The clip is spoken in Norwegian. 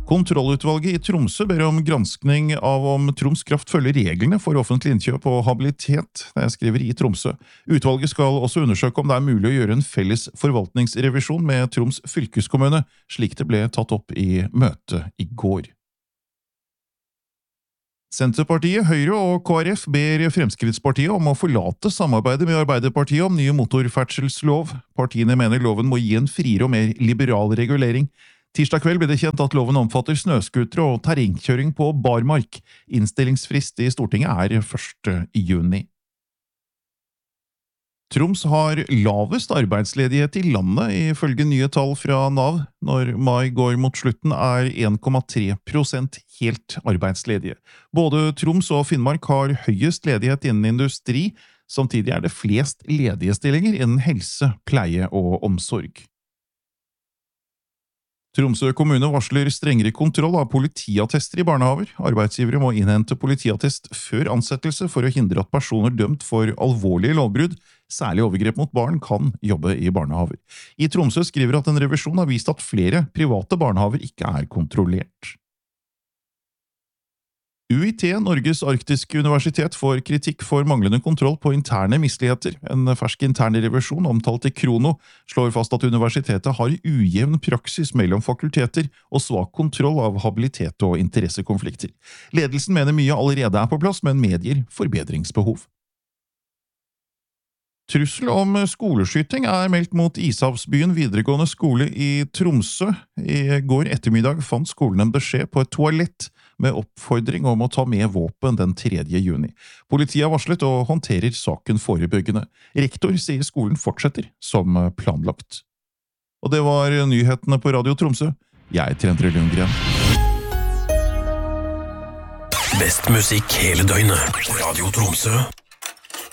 Kontrollutvalget i Tromsø ber om granskning av om Troms Kraft følger reglene for offentlig innkjøp og habilitet, det skriver i Tromsø. Utvalget skal også undersøke om det mulig å gjøre en felles forvaltningsrevisjon med Troms fylkeskommune, slik det ble tatt opp i møtet i går. Senterpartiet, Høyre og KrF ber Fremskrittspartiet om å forlate samarbeidet med Arbeiderpartiet om ny motorferdselslov. Partiene mener loven må gi en friere og mer liberal regulering. Tirsdag kveld ble det kjent at loven omfatter snøskutere og terrengkjøring på barmark. Innstillingsfrist i Stortinget 1. juni. Troms har lavest arbeidsledighet i landet, ifølge nye tall fra Nav. Når mai går mot slutten 1,3% helt arbeidsledige. Både Troms og Finnmark har høyest ledighet innen industri, samtidig det flest ledige stillinger innen helse, pleie og omsorg. Tromsø kommune varsler strengere kontroll av politiattester i barnehaver. Arbeidsgivere må innhente politiattest før ansettelse for å hindre at personer dømt for alvorlige lovbrudd, særlig overgrep mot barn, kan jobbe i barnehaver. I Tromsø skriver at en revisjon har vist at flere private barnehaver ikke kontrollert. UiT, Norges arktiske universitet, får kritikk for manglende kontroll på interne misligheter. En fersk intern revisjon omtalt i Krono slår fast at universitetet har ujevn praksis mellom fakulteter og svak kontroll av habilitet og interessekonflikter. Ledelsen mener mye allerede på plass, men medgir forbedringsbehov. Trussel om skoleskyting meldt mot Ishavsbyen videregående skole i Tromsø. I går ettermiddag fant skolen en beskjed på et toalett med oppfordring om å ta med våpen den 3. juni. Politiet har varslet og håndterer saken forebyggende. Rektor sier skolen fortsetter som planlagt. Og det var nyhetene på Radio Tromsø. Jeg Endre Lundgren. Best musikk hele døgnet. Radio Tromsø.